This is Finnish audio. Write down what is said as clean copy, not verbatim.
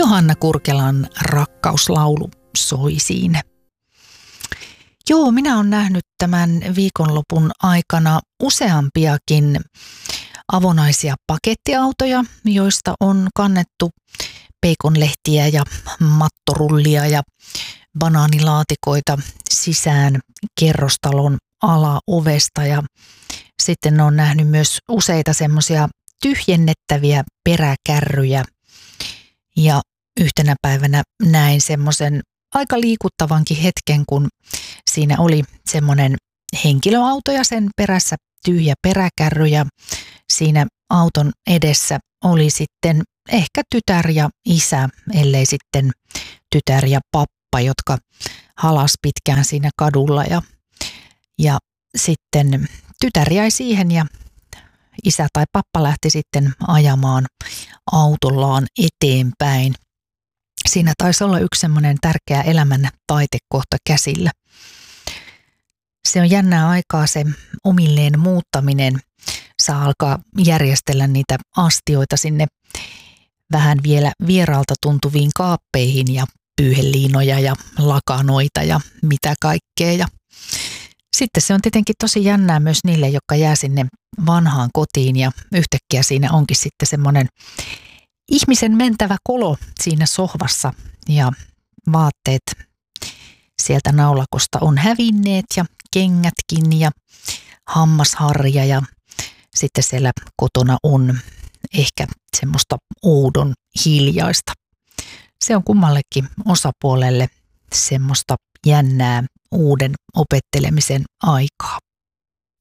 Johanna Kurkelan rakkauslaulu soi siinä. Joo, minä olen nähnyt tämän viikonlopun aikana useampiakin avonaisia pakettiautoja, joista on kannettu peikonlehtiä ja mattorullia ja banaanilaatikoita sisään kerrostalon alaovesta. Ja sitten olen nähnyt myös useita semmoisia tyhjennettäviä peräkärryjä. Ja yhtenä päivänä näin semmoisen aika liikuttavankin hetken, kun siinä oli semmoinen henkilöauto ja sen perässä tyhjä peräkärry ja siinä auton edessä oli sitten ehkä tytär ja isä, ellei sitten tytär ja pappa, jotka halas pitkään siinä kadulla ja sitten tytär jäi siihen ja isä tai pappa lähti sitten ajamaan autollaan eteenpäin. Siinä taisi olla yksi semmoinen tärkeä elämän taitekohta käsillä. Se on jännää aikaa se omilleen muuttaminen. Saa alkaa järjestellä niitä astioita sinne vähän vielä vieraalta tuntuviin kaappeihin ja pyyheliinoja ja lakanoita ja mitä kaikkea. Ja sitten se on tietenkin tosi jännää myös niille, jotka jää sinne vanhaan kotiin ja yhtäkkiä siinä onkin sitten semmoinen ihmisen mentävä kolo siinä sohvassa ja vaatteet sieltä naulakosta on hävinneet ja kengätkin ja hammasharja ja sitten siellä kotona on ehkä semmoista oudon hiljaista. Se on kummallekin osapuolelle semmoista jännää uuden opettelemisen aikaa.